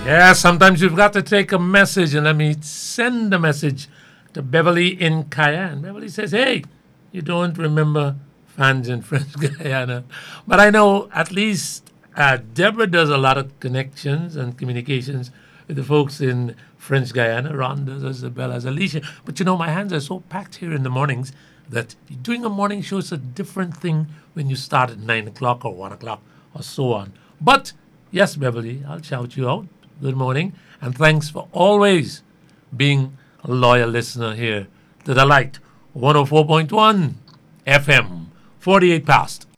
Yeah, sometimes you've got to take a message, and let me send a message to Beverly in Cayenne. Beverly says, hey, you don't remember fans in French Guyana. But I know at least Deborah does a lot of connections and communications with the folks in French Guyana. Ron does as well as Alicia. But you know, my hands are so packed here in the mornings that doing a morning show is a different thing when you start at 9 o'clock or 1 o'clock or so on. But yes, Beverly, I'll shout you out. Good morning, and thanks for always being a loyal listener here to the Light 104.1 FM, 48 past.